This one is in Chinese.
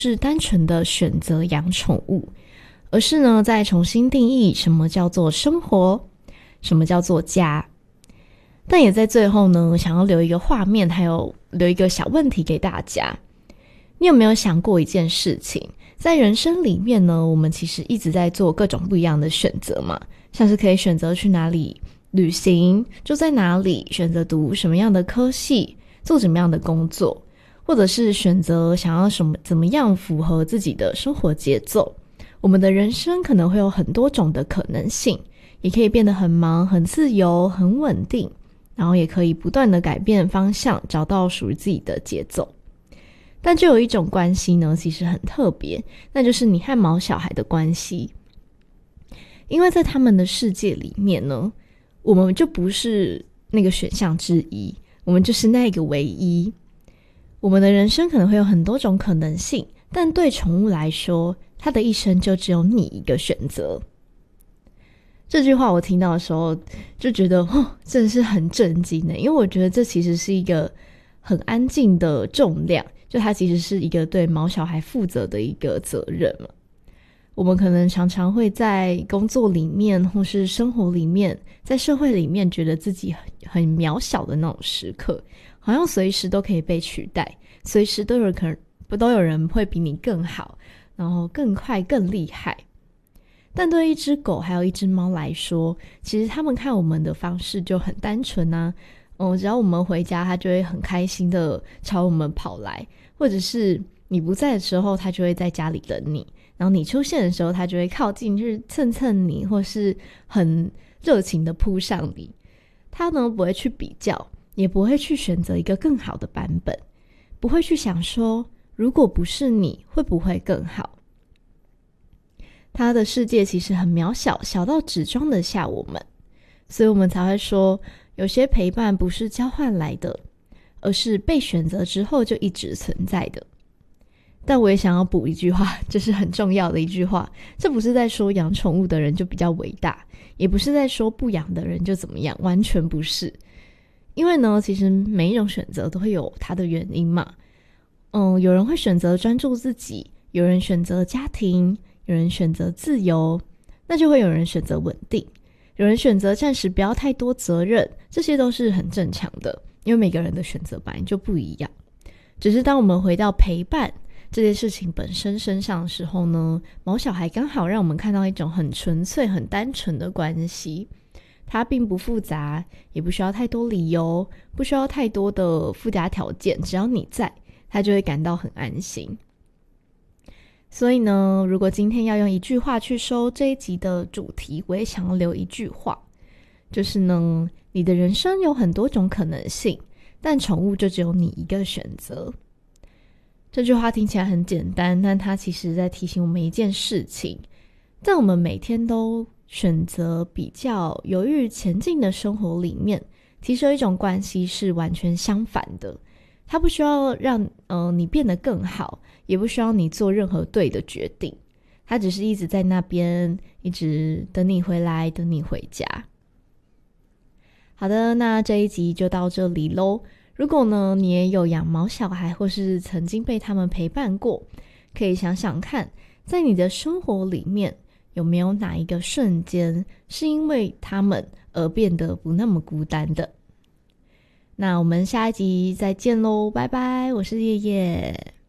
是单纯的选择养宠物，而是呢再重新定义什么叫做生活，什么叫做家。但也在最后呢，想要留一个画面，还有留一个小问题给大家。你有没有想过一件事情，在人生里面呢，我们其实一直在做各种不一样的选择嘛，像是可以选择去哪里旅行，住在哪里，选择读什么样的科系，做什么样的工作，或者是选择想要怎么样符合自己的生活节奏。我们的人生可能会有很多种的可能性，也可以变得很忙、很自由、很稳定，然后也可以不断的改变方向，找到属于自己的节奏。但就有一种关系呢，其实很特别，那就是你和毛小孩的关系。因为在他们的世界里面呢，我们就不是那个选项之一，我们就是那个唯一。我们的人生可能会有很多种可能性，但对宠物来说，它的一生就只有你一个选择。这句话我听到的时候就觉得真的是很震惊的，因为我觉得这其实是一个很安静的重量，就它其实是一个对毛小孩负责的一个责任嘛。我们可能常常会在工作里面或是生活里面，在社会里面觉得自己很渺小的那种时刻，好像随时都可以被取代，随时都有人会比你更好，然后更快更厉害。但对一只狗还有一只猫来说，其实他们看我们的方式就很单纯啊。只要我们回家，它就会很开心的朝我们跑来，或者是你不在的时候，它就会在家里等你，然后你出现的时候，它就会靠近去蹭蹭你，或是很热情的扑上你。它呢不会去比较，也不会去选择一个更好的版本，不会去想说如果不是你会不会更好。它的世界其实很渺小，小到只装得下我们，所以我们才会说有些陪伴不是交换来的，而是被选择之后就一直存在的。但我也想要补一句话，这是很重要的一句话，这不是在说养宠物的人就比较伟大，也不是在说不养的人就怎么样，完全不是。因为呢，其实每一种选择都会有它的原因嘛。有人会选择专注自己，有人选择家庭，有人选择自由，那就会有人选择稳定，有人选择暂时不要太多责任，这些都是很正常的，因为每个人的选择本来就不一样。只是当我们回到陪伴这件事情本身身上的时候呢，毛小孩刚好让我们看到一种很纯粹很单纯的关系，它并不复杂，也不需要太多理由，不需要太多的附加条件，只要你在，它就会感到很安心。所以呢，如果今天要用一句话去收这一集的主题，我也想要留一句话，就是呢，你的人生有很多种可能性，但宠物就只有你一个选择。这句话听起来很简单，但它其实在提醒我们一件事情，在我们每天都选择比较犹豫前进的生活里面，其实有一种关系是完全相反的。它不需要让你变得更好，也不需要你做任何对的决定，它只是一直在那边，一直等你回来，等你回家。好的，那这一集就到这里咯。如果呢你也有养毛小孩，或是曾经被他们陪伴过，可以想想看，在你的生活里面有没有哪一个瞬间是因为他们而变得不那么孤单的。那我们下一集再见咯，拜拜，我是叶叶。